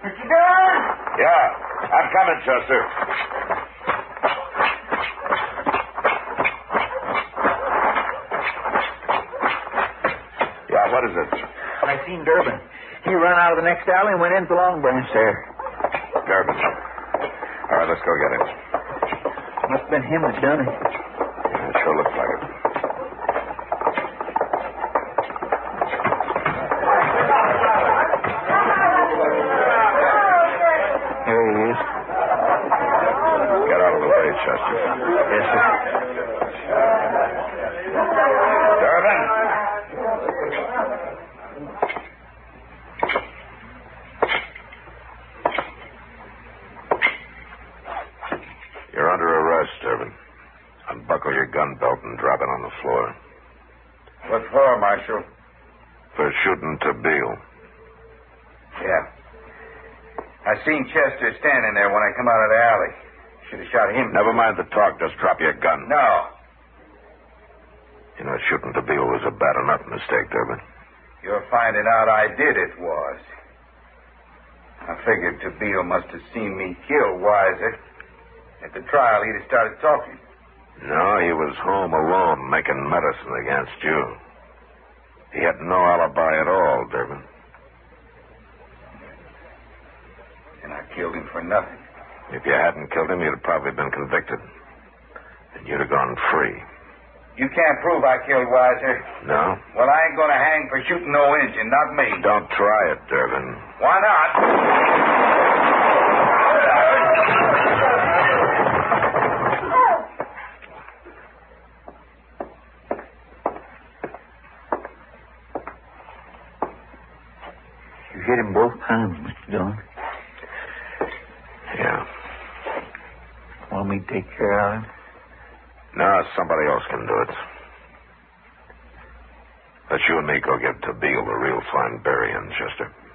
Mr. Dunn! Yeah, I'm coming, Chester. Yeah, what is it? I seen Durbin. He ran out of the next alley and went into the Long Branch there. Durbin. All right, let's go get him. Must have been him that done it. Yeah, it sure looks like it. Here he is. Get out of the way, Chester. Yes, sir. Durbin! You're under arrest, Durbin. Unbuckle your gun belt and drop it on the floor. What for, Marshal? For shooting to Beale. Yeah. I seen Chester standing there when I come out of the alley. Should have shot him. Never mind the talk. Just drop your gun. No. You know, shooting to Beale was a bad enough mistake, Durbin. You're finding out I did it was. I figured Tabeel must have seen me kill Weiser. At the trial, he'd have started talking. No, he was home alone making medicine against you. He had no alibi at all, Durbin. And I killed him for nothing. If you hadn't killed him, you'd have probably been convicted. And you'd have gone free. You can't prove I killed Weiser. No? Well, I ain't gonna hang for shooting no Injun, not me. Don't try it, Durbin. Why not? You hit him both times, Mr. Dillon. Yeah. Want me to take care of him? No, somebody else can do it. Let you and me go get to Beale a real fine burying, Chester.